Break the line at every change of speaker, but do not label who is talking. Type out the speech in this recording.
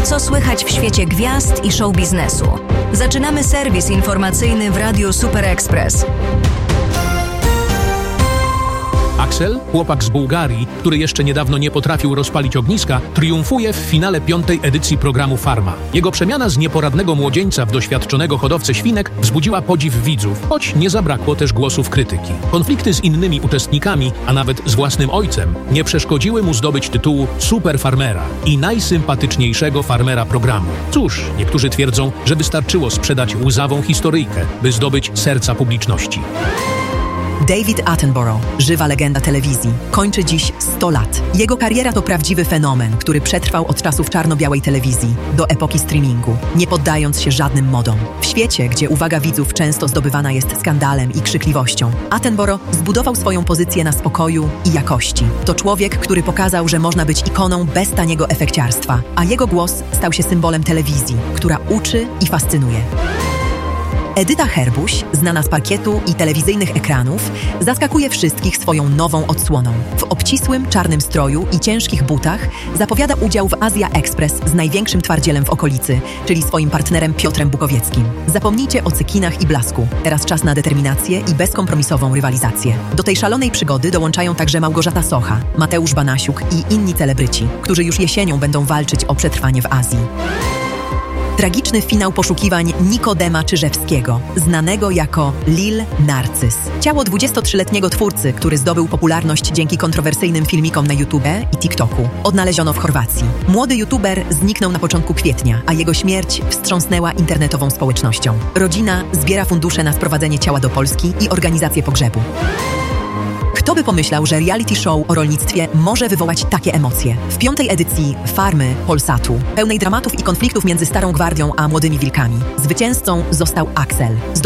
Co słychać w świecie gwiazd i show biznesu? Zaczynamy serwis informacyjny w Radiu Super Express.
Axel, chłopak z Bułgarii, który jeszcze niedawno nie potrafił rozpalić ogniska, triumfuje w finale 5. edycji programu Farma. Jego przemiana z nieporadnego młodzieńca w doświadczonego hodowcę świnek wzbudziła podziw widzów, choć nie zabrakło też głosów krytyki. Konflikty z innymi uczestnikami, a nawet z własnym ojcem, nie przeszkodziły mu zdobyć tytułu super farmera i najsympatyczniejszego farmera programu. Cóż, niektórzy twierdzą, że wystarczyło sprzedać łzawą historyjkę, by zdobyć serca publiczności.
David Attenborough, żywa legenda telewizji, kończy dziś 100 lat. Jego kariera to prawdziwy fenomen, który przetrwał od czasów czarno-białej telewizji do epoki streamingu, nie poddając się żadnym modom. W świecie, gdzie uwaga widzów często zdobywana jest skandalem i krzykliwością, Attenborough zbudował swoją pozycję na spokoju i jakości. To człowiek, który pokazał, że można być ikoną bez taniego efekciarstwa, a jego głos stał się symbolem telewizji, która uczy i fascynuje. Edyta Herbuś, znana z parkietu i telewizyjnych ekranów, zaskakuje wszystkich swoją nową odsłoną. W obcisłym, czarnym stroju i ciężkich butach zapowiada udział w Asia Express z największym twardzielem w okolicy, czyli swoim partnerem Piotrem Bukowieckim. Zapomnijcie o cykinach i blasku. Teraz czas na determinację i bezkompromisową rywalizację. Do tej szalonej przygody dołączają także Małgorzata Socha, Mateusz Banasiuk i inni celebryci, którzy już jesienią będą walczyć o przetrwanie w Azji. Tragiczny finał poszukiwań Nikodema Czyżewskiego, znanego jako Lil Narcyz. Ciało 23-letniego twórcy, który zdobył popularność dzięki kontrowersyjnym filmikom na YouTube i TikToku, odnaleziono w Chorwacji. Młody youtuber zniknął na początku kwietnia, a jego śmierć wstrząsnęła internetową społecznością. Rodzina zbiera fundusze na sprowadzenie ciała do Polski i organizację pogrzebu. Kto by pomyślał, że reality show o rolnictwie może wywołać takie emocje? W 5. edycji Farmy Polsatu, pełnej dramatów i konfliktów między Starą Gwardią a Młodymi Wilkami, zwycięzcą został Axel.